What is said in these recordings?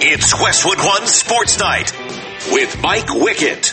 It's Westwood One Sports Night with Mike Wickett.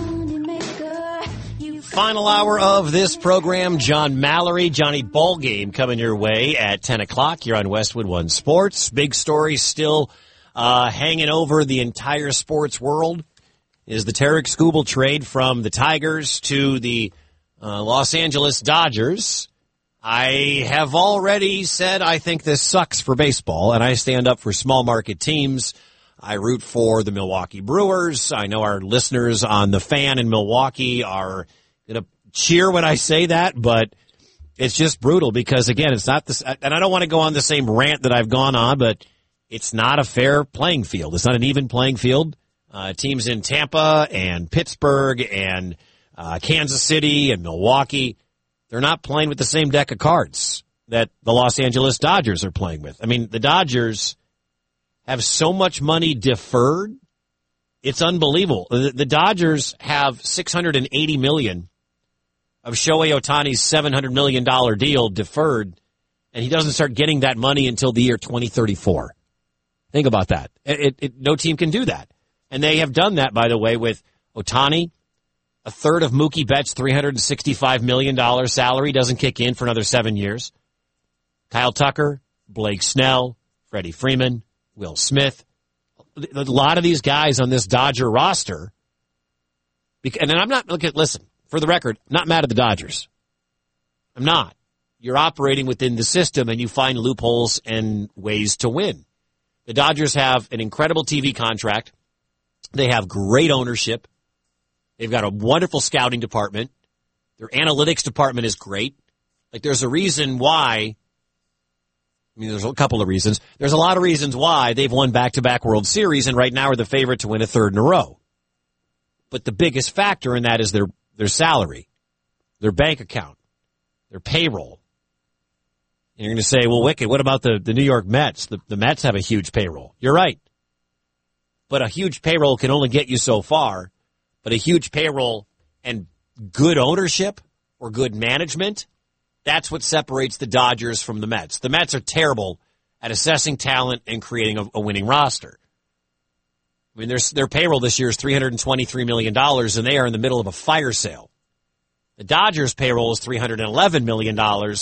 Final hour of this program, John Mallory, Johnny Ballgame coming your way at 10 o'clock. You're on Westwood One Sports. Big story still hanging over the entire sports world is the Tarik Skubal trade from the Tigers to the Los Angeles Dodgers. I have already said I think this sucks for baseball, and I stand up for small market teams. I root for the Milwaukee Brewers. I know our listeners on The Fan in Milwaukee are going to cheer when I say that, but it's just brutal because, again, it's not this, and I don't want to go on the same rant that I've gone on, but it's not a fair playing field. It's not an even playing field. Teams in Tampa and Pittsburgh and Kansas City and Milwaukee, they're not playing with the same deck of cards that the Los Angeles Dodgers are playing with. I mean, the Dodgers have so much money deferred. It's unbelievable. The Dodgers have $680 million of Shohei Ohtani's $700 million deal deferred, and he doesn't start getting that money until the year 2034. Think about that. No team can do that. And they have done that, by the way, with Ohtani. A third of Mookie Betts' $365 million salary doesn't kick in for another 7 years. Kyle Tucker, Blake Snell, Freddie Freeman, Will Smith. A lot of these guys on this Dodger roster. And I'm not, listen, for the record, not mad at the Dodgers. I'm not. You're operating within the system and you find loopholes and ways to win. The Dodgers have an incredible TV contract. They have great ownership. They've got a wonderful scouting department. Their analytics department is great. Like, there's a reason why. I mean, there's a couple of reasons. There's a lot of reasons why they've won back-to-back World Series and right now are the favorite to win a third in a row. But the biggest factor in that is their salary, their bank account, their payroll. And you're going to say, well, Wicked, what about the New York Mets? The Mets have a huge payroll. You're right. But a huge payroll can only get you so far. But a huge payroll and good ownership or good management, that's what separates the Dodgers from the Mets. The Mets are terrible at assessing talent and creating a winning roster. I mean, their payroll this year is $323 million, and they are in the middle of a fire sale. The Dodgers' payroll is $311 million,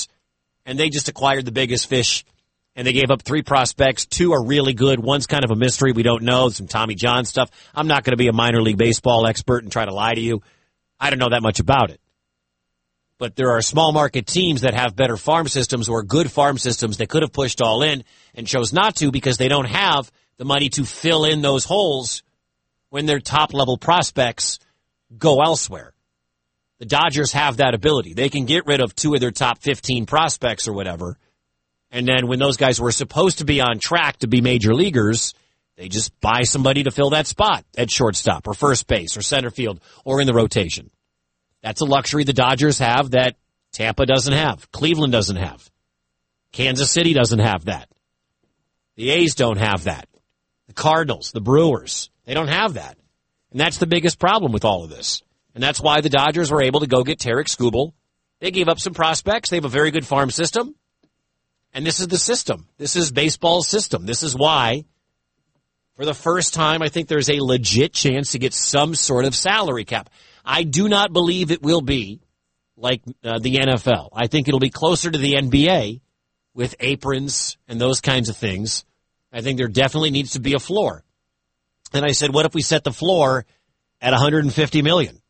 and they just acquired the biggest fish, and they gave up 3 prospects. 2 are really good. One's kind of a mystery. We don't know. Some Tommy John stuff. I'm not going to be a minor league baseball expert and try to lie to you. I don't know that much about it. But there are small market teams that have better farm systems or good farm systems that could have pushed all in and chose not to because they don't have the money to fill in those holes when their top-level prospects go elsewhere. The Dodgers have that ability. They can get rid of 2 of their top 15 prospects or whatever, and then when those guys were supposed to be on track to be major leaguers, they just buy somebody to fill that spot at shortstop or first base or center field or in the rotation. That's a luxury the Dodgers have that Tampa doesn't have. Cleveland doesn't have. Kansas City doesn't have that. The A's don't have that. The Cardinals, the Brewers, they don't have that. And that's the biggest problem with all of this. And that's why the Dodgers were able to go get Tarik Skubal. They gave up some prospects. They have a very good farm system. And this is the system. This is baseball's system. This is why, for the first time, I think there's a legit chance to get some sort of salary cap. I do not believe it will be like the NFL. I think it'll be closer to the NBA with aprons and those kinds of things. I think there definitely needs to be a floor. And I said, what if we set the floor at $150 million?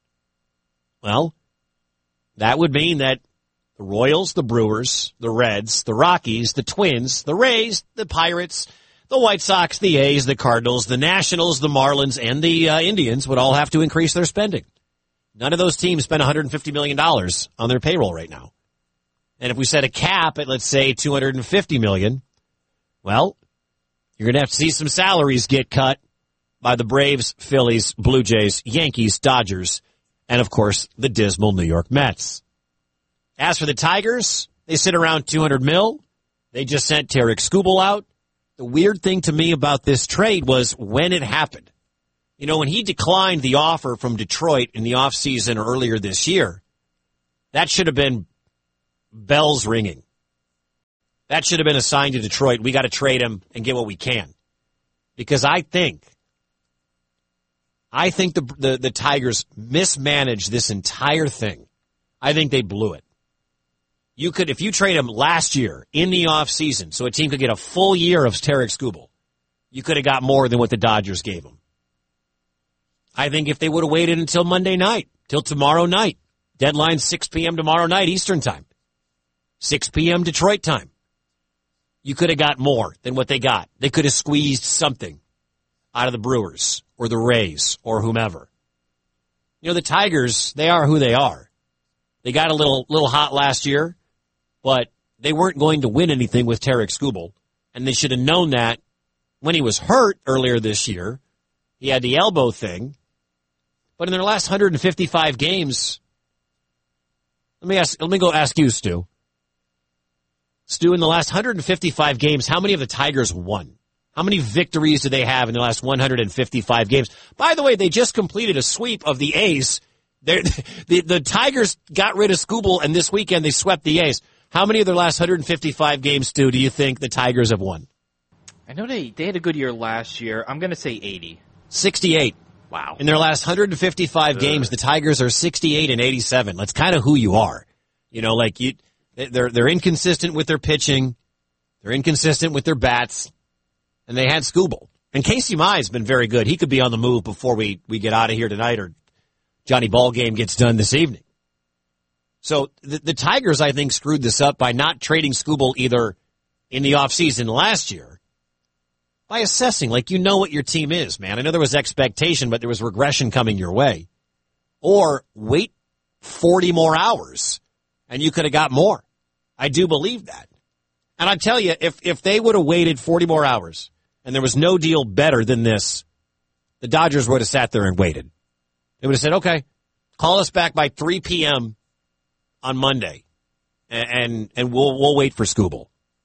Well, that would mean that the Royals, the Brewers, the Reds, the Rockies, the Twins, the Rays, the Pirates, the White Sox, the A's, the Cardinals, the Nationals, the Marlins, and the Indians would all have to increase their spending. None of those teams spend $150 million on their payroll right now. And if we set a cap at, let's say, $250 million, well, you're going to have to see some salaries get cut by the Braves, Phillies, Blue Jays, Yankees, Dodgers, and, of course, the dismal New York Mets. As for the Tigers, they sit around $200 million. They just sent Tarik Skubal out. The weird thing to me about this trade was when it happened. You know, when he declined the offer from Detroit in the offseason earlier this year, that should have been bells ringing. That should have been a sign to Detroit. We got to trade him and get what we can. because I think the Tigers mismanaged this entire thing. I think they blew it. You could, if you trade him last year in the offseason so a team could get a full year of Tarik Skubal, you could have got more than what the Dodgers gave him. I think if they would have waited until Monday night, till tomorrow night, deadline 6 p.m. tomorrow night Eastern time, 6 p.m. Detroit time, you could have got more than what they got. They could have squeezed something out of the Brewers or the Rays or whomever. You know, the Tigers, they are who they are. They got a little hot last year, but they weren't going to win anything with Tarik Skubal, and they should have known that when he was hurt earlier this year. He had the elbow thing, but in their last 155 games, let me go ask you, Stu. Stu, in the last 155 games, how many of the Tigers won? How many victories do they have in the last 155 games? By the way, they just completed a sweep of the A's. The Tigers got rid of Skubal, and this weekend they swept the A's. How many of their last 155 games, Stu, do you think the Tigers have won? I know they had a good year last year. I'm going to say 80. 68. Wow. In their last 155 games, the Tigers are 68 and 87. That's kind of who you are. You know, like they're inconsistent with their pitching. They're inconsistent with their bats. And they had Skubal. And Casey Mize been very good. He could be on the move before we get out of here tonight or Johnny Ballgame gets done this evening. So the Tigers, I think, screwed this up by not trading Skubal either in the offseason last year, by assessing, like, you know what your team is, man. I know there was expectation, but there was regression coming your way. Or wait 40 more hours, and you could have got more. I do believe that. And I tell you, if they would have waited 40 more hours, and there was no deal better than this, the Dodgers would have sat there and waited. They would have said, okay, call us back by 3 p.m. on Monday, and we'll wait for Skubal.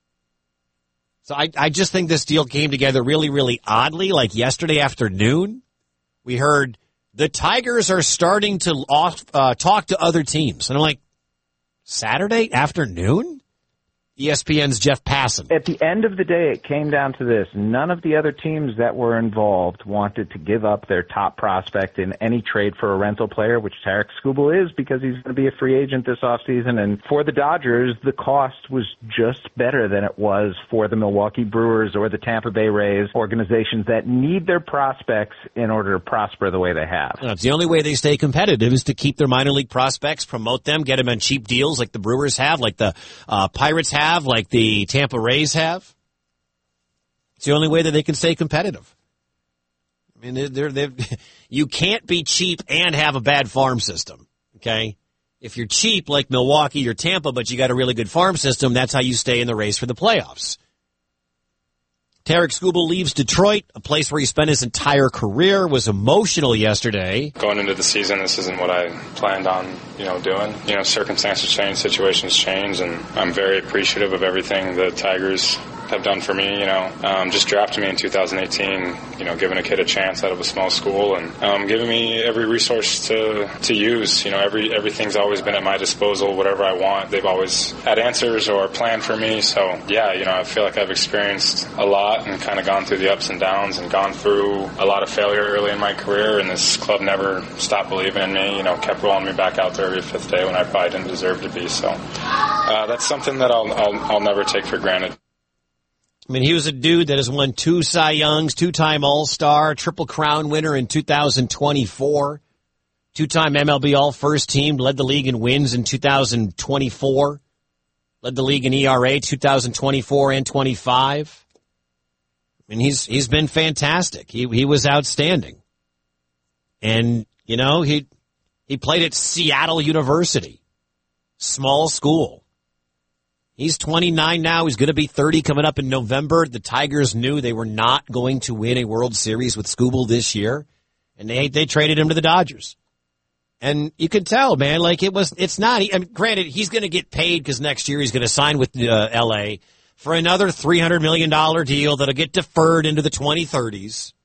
So I just think this deal came together really, really oddly. Like yesterday afternoon, we heard the Tigers are starting to talk to other teams. And I'm like, Saturday afternoon? ESPN's Jeff Passan. At the end of the day, it came down to this. None of the other teams that were involved wanted to give up their top prospect in any trade for a rental player, which Tarik Skubal is, because he's going to be a free agent this offseason. And for the Dodgers, the cost was just better than it was for the Milwaukee Brewers or the Tampa Bay Rays, organizations that need their prospects in order to prosper the way they have. It's the only way they stay competitive is to keep their minor league prospects, promote them, get them on cheap deals like the Brewers have, like the Pirates have, like the Tampa Rays have. It's the only way that they can stay competitive. I mean, you can't be cheap and have a bad farm system, okay? If you're cheap like Milwaukee or Tampa, but you got a really good farm system, that's how you stay in the race for the playoffs. Tarik Skubal leaves Detroit, a place where he spent his entire career, was emotional yesterday. Going into the season, this isn't what I planned on, doing. Circumstances change, situations change, and I'm very appreciative of everything the Tigers have done for me, just drafting me in 2018, giving a kid a chance out of a small school and giving me every resource to use. Everything's always been at my disposal, whatever I want. They've always had answers or planned for me. So, I feel like I've experienced a lot and kind of gone through the ups and downs and gone through a lot of failure early in my career, and this club never stopped believing in me, kept rolling me back out there every fifth day when I probably didn't deserve to be. So that's something that I'll never take for granted. I mean, he was a dude that has won 2 Cy Youngs, 2-time All-Star, Triple Crown winner in 2024, 2-time MLB All-First Team, led the league in wins in 2024, led the league in ERA 2024 and 25. I mean, he's been fantastic. He was outstanding. And, he played at Seattle University, small school. He's 29 now. He's going to be 30 coming up in November. The Tigers knew they were not going to win a World Series with Skubal this year, and they traded him to the Dodgers. And you can tell, man, like it's not. Granted, he's going to get paid because next year he's going to sign with L.A. for another $300 million deal that'll get deferred into the 2030s.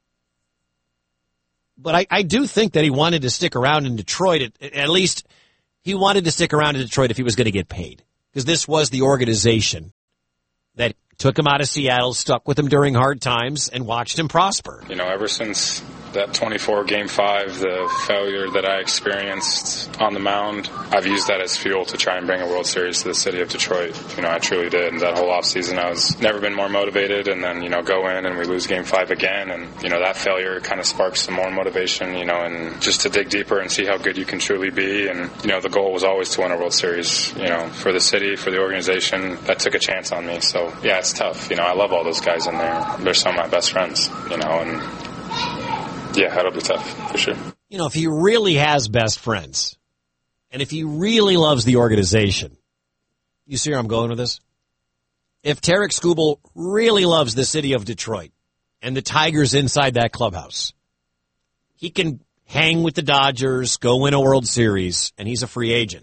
But I do think that he wanted to stick around in Detroit. At least he wanted to stick around in Detroit if he was going to get paid. Because this was the organization that took him out of Seattle, stuck with him during hard times, and watched him prosper. You know, ever since that 24 Game 5, the failure that I experienced on the mound, I've used that as fuel to try and bring a World Series to the city of Detroit. You know, I truly did. And that whole offseason, I was never been more motivated. And then, you know, go in and we lose Game 5 again. And, you know, that failure kind of sparks some more motivation, you know, and just to dig deeper and see how good you can truly be. And, you know, the goal was always to win a World Series, you know, for the city, for the organization. That took a chance on me. So, yeah, it's tough. You know, I love all those guys in there. They're some of my best friends, you know, and yeah, that'll be tough, for sure. You know, if he really has best friends, and if he really loves the organization, you see where I'm going with this? If Tarik Skubal really loves the city of Detroit and the Tigers inside that clubhouse, he can hang with the Dodgers, go win a World Series, and he's a free agent.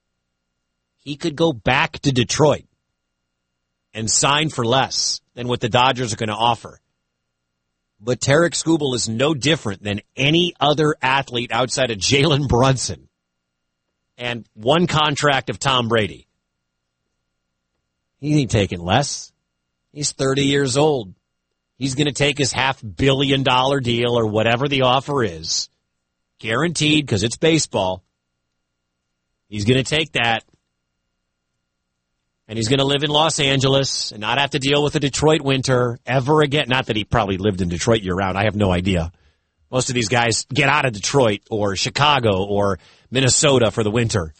He could go back to Detroit and sign for less than what the Dodgers are going to offer. But Tarik Skubal is no different than any other athlete outside of Jalen Brunson and one contract of Tom Brady. He ain't taking less. He's 30 years old. He's going to take his $500 million deal or whatever the offer is, guaranteed because it's baseball. He's going to take that. And he's going to live in Los Angeles and not have to deal with the Detroit winter ever again. Not that he probably lived in Detroit year-round. I have no idea. Most of these guys get out of Detroit or Chicago or Minnesota for the winter.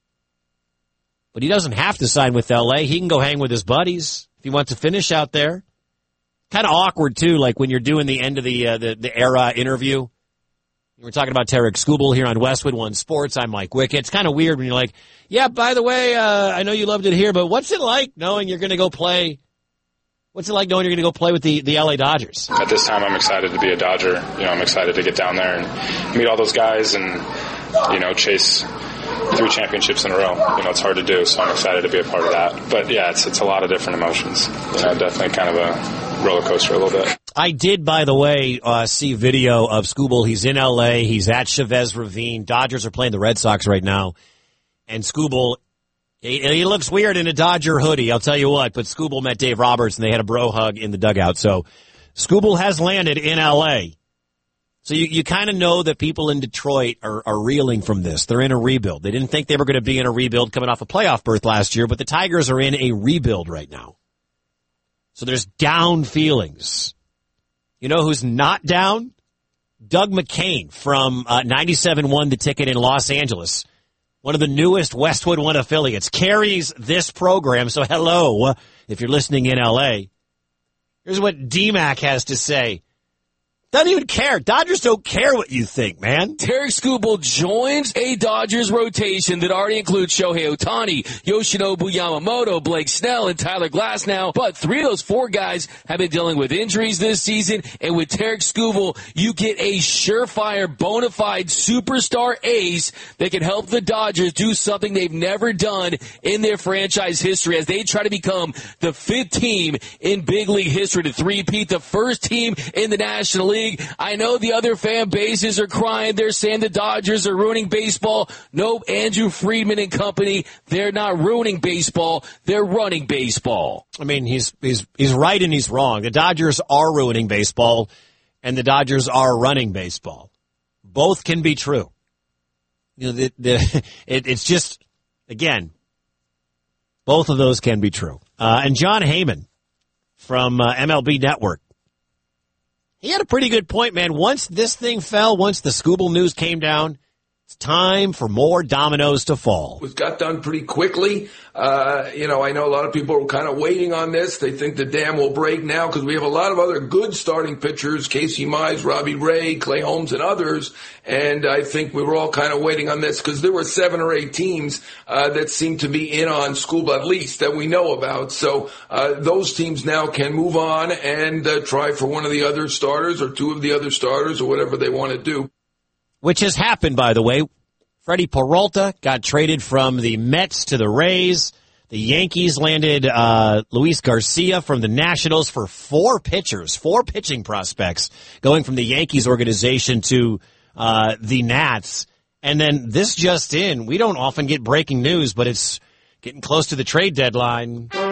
But he doesn't have to sign with L.A. He can go hang with his buddies if he wants to finish out there. Kind of awkward, too, like when you're doing the end of the era interview. We're talking about Tarik Skubal here on Westwood One Sports. I'm Mike Wickett. It's kind of weird when you're like, yeah, by the way, I know you loved it here, but what's it like knowing you're going to go play? What's it like knowing you're going to go play with the LA Dodgers? At this time, I'm excited to be a Dodger. You know, I'm excited to get down there and meet all those guys and, you know, chase 3 championships in a row. You know, it's hard to do, so I'm excited to be a part of that. But, yeah, it's a lot of different emotions. You know, definitely kind of a roller coaster a little bit. I did, by the way, see video of Skubal. He's in L.A. He's at Chavez Ravine. Dodgers are playing the Red Sox right now. And Skubal, he looks weird in a Dodger hoodie, I'll tell you what. But Skubal met Dave Roberts, and they had a bro hug in the dugout. So Skubal has landed in L.A. So you kind of know that people in Detroit are reeling from this. They're in a rebuild. They didn't think they were going to be in a rebuild coming off a playoff berth last year, but the Tigers are in a rebuild right now. So there's down feelings. You know who's not down? Doug McCain from 97.1 The Ticket in Los Angeles. One of the newest Westwood One affiliates. Carries this program, so hello if you're listening in L.A. Here's what D-Mac has to say. Doesn't even care. Dodgers don't care what you think, man. Tarik Skubal joins a Dodgers rotation that already includes Shohei Ohtani, Yoshinobu Yamamoto, Blake Snell, and Tyler Glasnow. But 3 of those 4 guys have been dealing with injuries this season. And with Tarik Skubal, you get a surefire, bona fide superstar ace that can help the Dodgers do something they've never done in their franchise history as they try to become the 5th team in big league history to three-peat, the first team in the National League. I know the other fan bases are crying. They're saying the Dodgers are ruining baseball. Nope, Andrew Friedman and company, they're not ruining baseball. They're running baseball. I mean, he's right and he's wrong. The Dodgers are ruining baseball, and the Dodgers are running baseball. Both can be true. You know, it's just, again, both of those can be true. And John Heyman from MLB Network, he had a pretty good point, man. Once this thing fell, once the Skubal news came down, it's time for more dominoes to fall. It got done pretty quickly. You know, I know a lot of people are kind of waiting on this. They think the dam will break now because we have a lot of other good starting pitchers, Casey Mize, Robbie Ray, Clay Holmes, and others. And I think we were all kind of waiting on this because there were 7 or 8 teams that seemed to be in on Skubal, at least, that we know about. So those teams now can move on and try for one of the other starters or 2 of the other starters or whatever they want to do. Which has happened, by the way. Freddie Peralta got traded from the Mets to the Rays. The Yankees landed Luis Garcia from the Nationals for 4 pitchers, 4 pitching prospects, going from the Yankees organization to the Nats. And then this just in, we don't often get breaking news, but it's getting close to the trade deadline.